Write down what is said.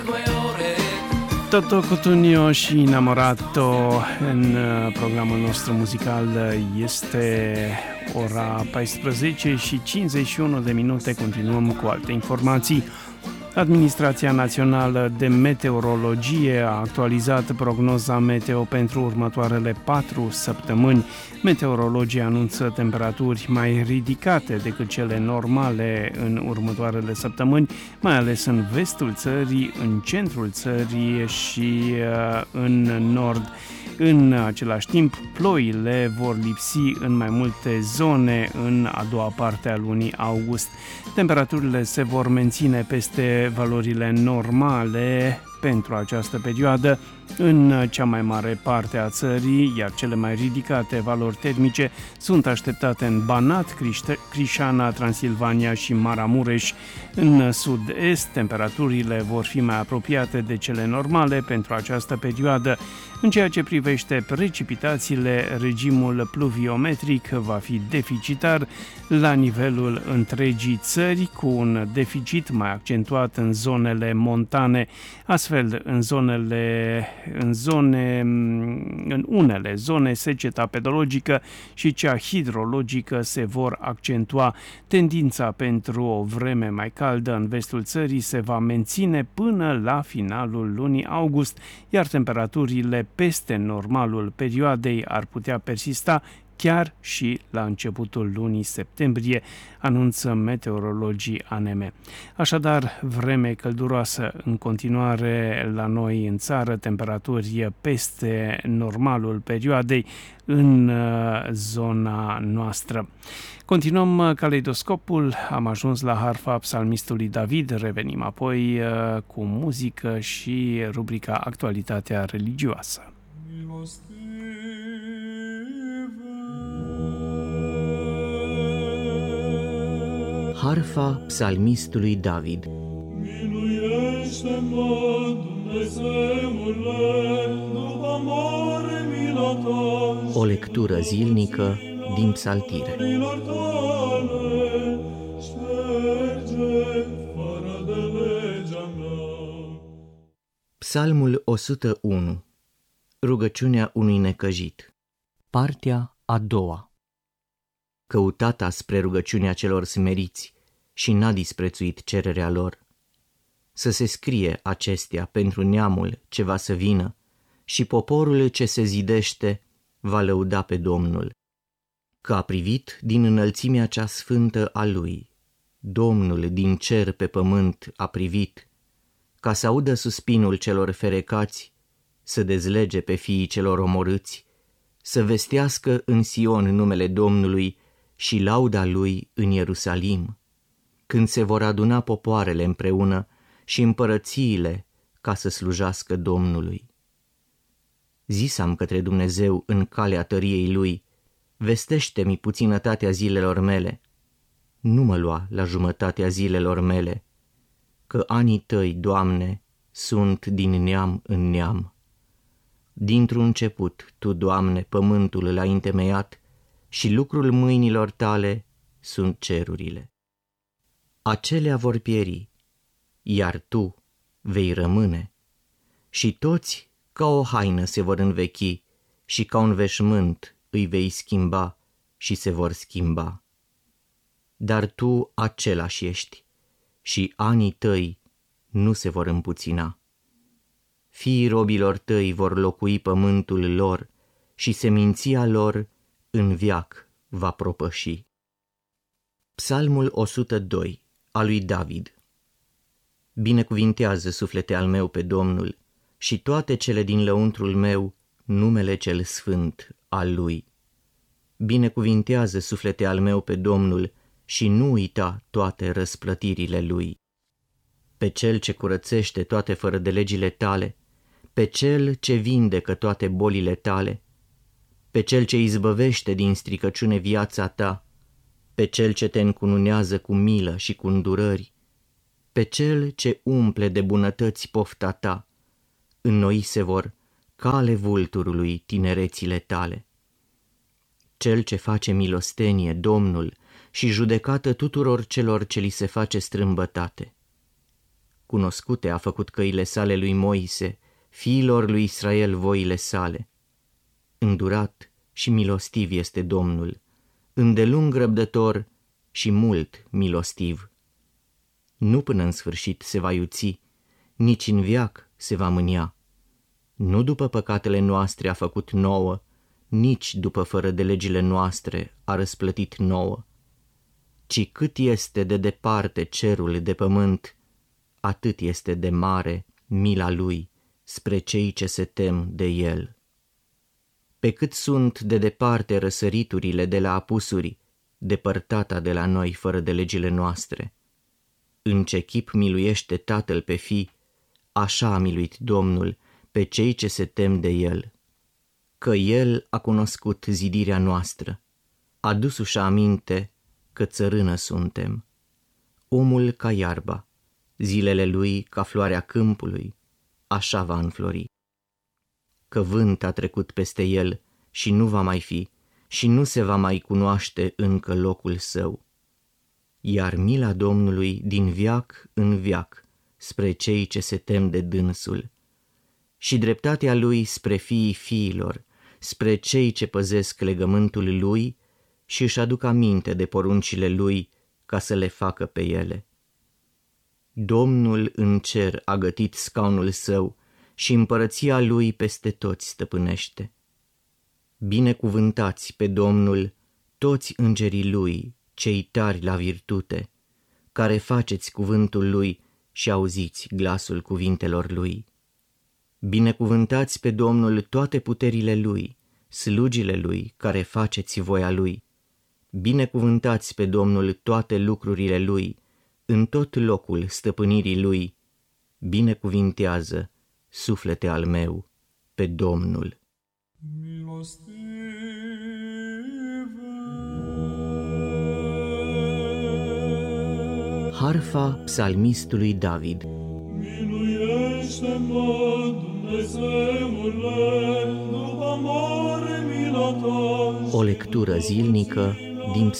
Toto Cutugno și Innamorato în programul nostru muzical. Este ora 14 și 51 de minute. Continuăm cu alte informații. Administrația Națională de Meteorologie a actualizat prognoza meteo pentru următoarele 4 săptămâni. Meteorologii anunță temperaturi mai ridicate decât cele normale în următoarele săptămâni, mai ales în vestul țării, în centrul țării și în nord. În același timp, ploile vor lipsi în mai multe zone în a doua parte a lunii august. Temperaturile se vor menține peste valorile normale pentru această perioadă în cea mai mare parte a țării, iar cele mai ridicate valori termice sunt așteptate în Banat, Crișana, Transilvania și Maramureș. În sud-est, temperaturile vor fi mai apropiate de cele normale pentru această perioadă. În ceea ce privește precipitațiile, regimul pluviometric va fi deficitar la nivelul întregii țări, cu un deficit mai accentuat în zonele montane. Astfel, în unele zone, seceta pedologică și cea hidrologică se vor accentua. Tendința pentru o vreme mai caldă în vestul țării se va menține până la finalul lunii august, iar temperaturile peste normalul perioadei ar putea persista chiar și la începutul lunii septembrie, anunță meteorologii ANM. Așadar, vreme călduroasă în continuare la noi în țară, temperaturi peste normalul perioadei în zona noastră. Continuăm caleidoscopul, am ajuns la harfa psalmistului David, revenim apoi cu muzică și rubrica Actualitatea religioasă. Harfa psalmistului David. Miluiește-mă, Dumnezeule, după mare mila ta. O lectură zilnică din psaltire. Psalmul 101. Rugăciunea unui necăjit. Partea a doua. Căutata spre rugăciunea celor smeriți și n-a disprețuit cererea lor. Să se scrie acestea pentru neamul ce va să vină și poporul ce se zidește va lăuda pe Domnul. Că a privit din înălțimea cea sfântă a lui, Domnul din cer pe pământ a privit, ca să audă suspinul celor ferecați, să dezlege pe fiii celor omorâți, să vestească în Sion numele Domnului și lauda lui în Ierusalim, când se vor aduna popoarele împreună și împărățiile ca să slujească Domnului. Zis-am către Dumnezeu în calea tăriei lui, vestește-mi puținătatea zilelor mele, nu mă lua la jumătatea zilelor mele, că anii tăi, Doamne, sunt din neam în neam. Dintr-un început, Tu, Doamne, pământul l-ai întemeiat și lucrul mâinilor Tale sunt cerurile. Acelea vor pieri, iar Tu vei rămâne, și toți ca o haină se vor învechi și ca un veșmânt îi vei schimba și se vor schimba. Dar Tu același ești și anii Tăi nu se vor împuțina. Fiii robilor Tăi vor locui pământul lor și seminția lor în veac va propăși. Psalmul 102 al lui David. Binecuvintează, suflete al meu, pe Domnul și toate cele din lăuntrul meu numele cel sfânt al lui. Binecuvintează, suflete al meu, pe Domnul și nu uita toate răsplătirile lui. Pe cel ce curățește toate fără de legile tale, pe cel ce vindecă toate bolile tale, pe cel ce izbăvește din stricăciune viața ta, pe cel ce te încununează cu milă și cu îndurări, pe cel ce umple de bunătăți pofta ta, înnoi se vor ca ale vulturului tinerețile tale. Cel ce face milostenie, Domnul, și judecată tuturor celor ce li se face strâmbătate. cunoscute a făcut căile sale lui Moise, fiilor lui Israel voile sale. Îndurat și milostiv este Domnul, îndelung răbdător și mult milostiv. Nu până în sfârșit se va iuți, nici în veac se va mânia. Nu după păcatele noastre a făcut nouă, nici după fără de legile noastre a răsplătit nouă. Ci cât este de departe cerul de pământ, atât este de mare mila lui spre cei ce se tem de el. Pe cât sunt de departe răsăriturile de la apusuri, depărtata de la noi fără de legile noastre. În ce chip miluiește Tatăl pe fii, așa a miluit Domnul pe cei ce se tem de el. Că el a cunoscut zidirea noastră, adus-și aminte că țărână suntem. Omul ca iarba, zilele lui ca floarea câmpului, așa va înflori. Că vânt a trecut peste el și nu va mai fi, și nu se va mai cunoaște încă locul său. Iar mila Domnului din veac în veac spre cei ce se tem de dânsul, și dreptatea lui spre fiii fiilor, spre cei ce păzesc legământul lui și își aduc aminte de poruncile lui ca să le facă pe ele. Domnul în cer a gătit scaunul său și împărăția lui peste toți stăpânește. Binecuvântați pe Domnul toți îngerii lui, cei tari la virtute, care faceți cuvântul lui și auziți glasul cuvintelor lui. Binecuvântați pe Domnul toate puterile lui, slugile lui, care faceți voia lui. Binecuvântați pe Domnul toate lucrurile lui, în tot locul stăpânirii lui. Binecuvintează, suflete al meu, pe Domnul. Harfa psalmistului David. Miluiește-mă, Dumnezeule, după mare mila ta. O lectură zilnică din